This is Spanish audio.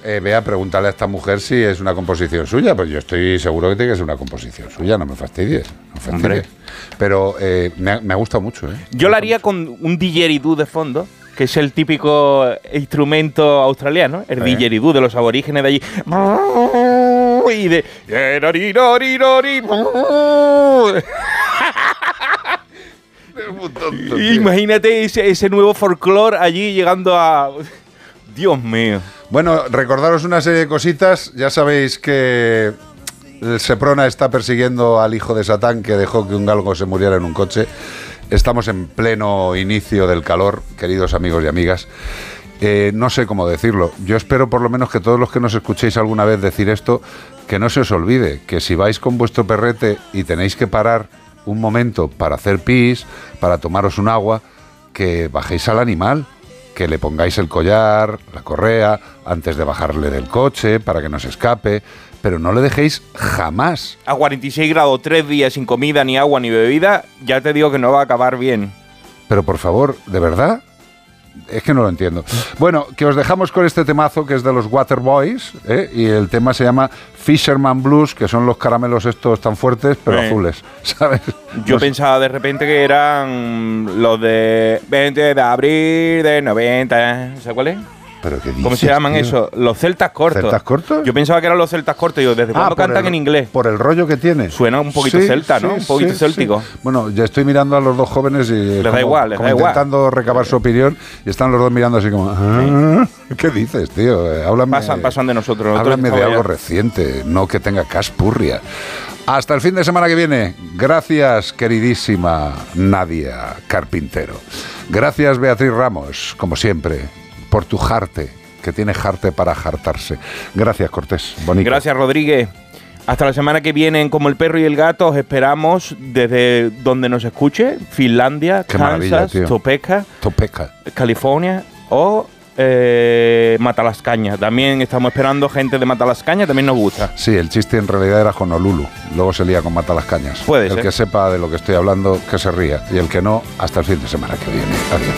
Vea, pregúntale a esta mujer si es una composición suya. Pues yo estoy seguro que tiene que ser una composición suya, no me fastidies. Pero me ha gustado mucho, ¿eh? Yo lo haría con un didgeridoo de fondo, que es el típico instrumento australiano, el didgeridoo de los aborígenes de allí. Y de... Imagínate ese nuevo folclore allí llegando a... Dios mío. Bueno, recordaros una serie de cositas. Ya sabéis que el Seprona está persiguiendo al hijo de Satán que dejó que un galgo se muriera en un coche. Estamos en pleno inicio del calor, queridos amigos y amigas. No sé cómo decirlo. Yo espero por lo menos que todos los que nos escuchéis alguna vez decir esto, que no se os olvide, que si vais con vuestro perrete y tenéis que parar un momento para hacer pis, para tomaros un agua, que bajéis al animal, que le pongáis el collar, la correa, antes de bajarle del coche, para que no se escape, pero no le dejéis jamás. A 46 grados, 3 días sin comida, ni agua, ni bebida, ya te digo que no va a acabar bien. Pero por favor, ¿de verdad? Es que no lo entiendo. Bueno, que os dejamos con este temazo que es de los Waterboys, y el tema se llama Fisherman Blues, que son los caramelos estos tan fuertes, pero azules, ¿sabes? Yo pensaba de repente que eran los de 20 de abril de 90, ¿sabes cuál es? ¿Pero qué dices, ¿Cómo se llaman tío? eso? Los celtas cortos. ¿Celtas cortos? Yo pensaba que eran los celtas cortos. Yo, ¿desde cuándo cantan en inglés? Por el rollo que tiene. Suena un poquito celta, ¿no? Un poquito céltico. Sí. Bueno, ya estoy mirando a los dos jóvenes y les da igual, intentando recabar su opinión, y están los dos mirando así como... ¿Qué dices, tío? Háblame, pasan de nosotros. Háblame de algo reciente, no que tenga caspurria. Hasta el fin de semana que viene. Gracias, queridísima Nadia Carpintero. Gracias, Beatriz Ramos, como siempre, por tu jarte, que tiene jarte para jartarse. Gracias, Cortés. Bonito. Gracias, Rodríguez. Hasta la semana que viene en Como el Perro y el Gato. Os esperamos desde donde nos escuche. Finlandia, Qué Kansas, Topeka, California o Matalascaña. También estamos esperando gente de Matalascaña, también nos gusta. Sí, el chiste en realidad era Honolulu. Luego se lía con Matalascañas. Puede ser. El que sepa de lo que estoy hablando, que se ría. Y el que no, hasta el fin de semana que viene. Adiós.